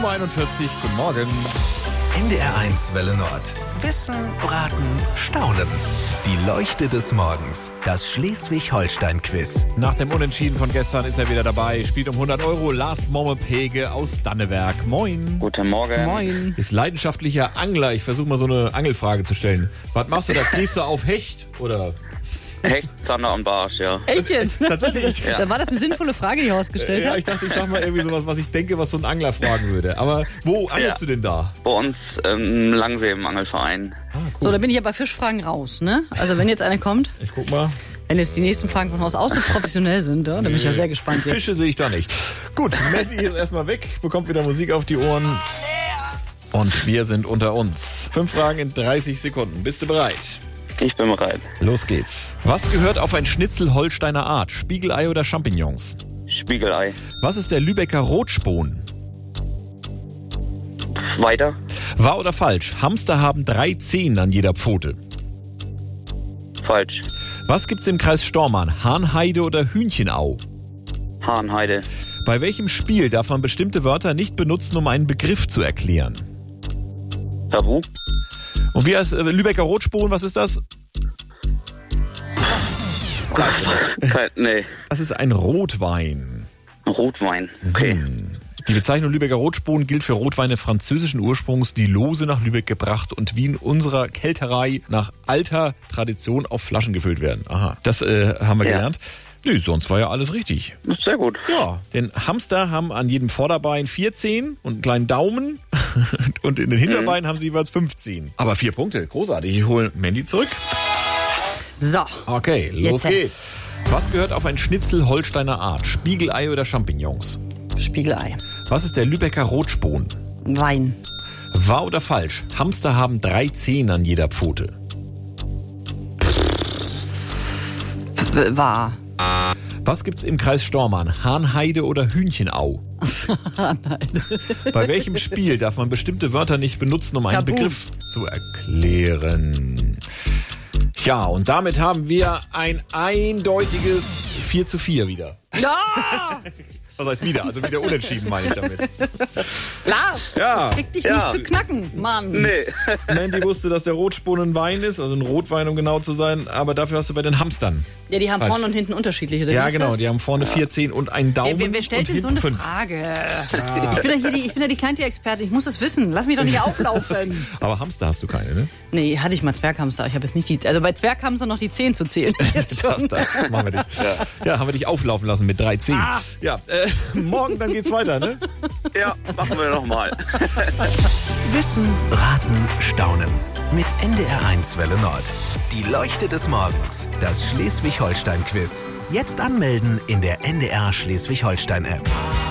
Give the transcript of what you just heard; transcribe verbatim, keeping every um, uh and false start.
sieben Uhr einundvierzig, guten Morgen. N D R eins Welle Nord. Wissen, Raten, Staunen. Die Leuchte des Morgens. Das Schleswig-Holstein-Quiz. Nach dem Unentschieden von gestern ist er wieder dabei. Spielt um hundert Euro. Lars Momme-Pege aus Dannewerk. Moin. Guten Morgen. Moin. Ist leidenschaftlicher Angler. Ich versuche mal so eine Angelfrage zu stellen. Was machst du da? Gehst du auf Hecht oder... Hecht, Zander und Barsch, ja. Echt jetzt? Tatsächlich. Ja. Da war das eine sinnvolle Frage, die ich ausgestellt Ja, habe. ich dachte, ich sag mal irgendwie sowas, was ich denke, was so ein Angler fragen würde. Aber wo angelst Ja. du denn da? Bei uns im Langsee im Angelverein. Ah, cool. So, da bin ich ja bei Fischfragen raus, ne? Also wenn jetzt eine kommt, Ich guck mal. wenn jetzt die nächsten Fragen von Haus aus so professionell sind, ja, dann bin ich ja sehr gespannt jetzt. Fische sehe ich da nicht. Gut, Mandy ist erstmal weg, bekommt wieder Musik auf die Ohren. Und wir sind unter uns. Fünf Fragen in dreißig Sekunden. Bist du bereit? Ich bin bereit. Los geht's. Was gehört auf ein Schnitzel Holsteiner Art? Spiegelei oder Champignons? Spiegelei. Was ist der Lübecker Rotspon? Weiter. Wahr oder falsch? Hamster haben drei Zehen an jeder Pfote. Falsch. Was gibt's im Kreis Stormarn? Hahnheide oder Hühnchenau? Hahnheide. Bei welchem Spiel darf man bestimmte Wörter nicht benutzen, um einen Begriff zu erklären? Tabu. Und wie heißt äh, Lübecker Rotspon? Was ist das? Kein, nee. Das ist ein Rotwein. Rotwein. Okay. Hm. Die Bezeichnung Lübecker Rotspon gilt für Rotweine französischen Ursprungs, die lose nach Lübeck gebracht und wie in unserer Kelterei nach alter Tradition auf Flaschen gefüllt werden. Aha, das äh, haben wir Ja. gelernt. Nö, sonst war ja alles richtig. Sehr gut. Ja, denn Hamster haben an jedem Vorderbein vier Zehen und einen kleinen Daumen und in den Hinterbeinen haben sie jeweils fünf Zehen. Aber vier Punkte, großartig. Ich hole Mandy zurück. So, Okay, los Jetzt. geht's. Was gehört auf ein Schnitzel Holsteiner Art? Spiegelei oder Champignons? Spiegelei. Was ist der Lübecker Rotspon? Wein. Wahr oder falsch? Hamster haben drei Zehen an jeder Pfote. W- Wahr. Was gibt's im Kreis Stormarn? Hahnheide oder Hühnchenau? Bei welchem Spiel darf man bestimmte Wörter nicht benutzen, um einen Tabu. Begriff zu erklären? Tja, und damit haben wir ein eindeutiges vier zu vier wieder. Ja! Was heißt wieder? Also wieder unentschieden, meine ich damit. Lars! Ja, Krieg dich Ja. nicht zu knacken, Mann. Nee. Mandy wusste, dass der Rotspon ein Wein ist, also ein Rotwein, um genau zu sein, aber dafür hast du bei den Hamstern. Ja, die haben Falsch. vorne und hinten unterschiedliche. oder Ja, wie ist genau, das? die haben vorne vier Zehen und einen Daumen. Wer, wer, wer stellt und denn so eine hinten fünf. Frage? Ich bin ja hier die, ich bin ja die Kleintierexpertin, ich muss es wissen. Lass mich doch nicht auflaufen. Aber Hamster hast du keine, ne? Nee, hatte ich mal Zwerghamster. Ich habe jetzt nicht die. Also bei Zwerghamster noch die zehn zu zählen. Jetzt Das, schon. da machen wir dich. Ja. haben wir dich auflaufen lassen mit drei Zehen. Ah. Ja, äh, morgen dann geht's weiter, ne? Ja, machen wir nochmal. Wissen, Raten, Staunen. Mit N D R eins Welle Nord. Die Leuchte des Morgens. Das Schleswig-Holstein-Quiz. Jetzt anmelden in der N D R Schleswig-Holstein-App.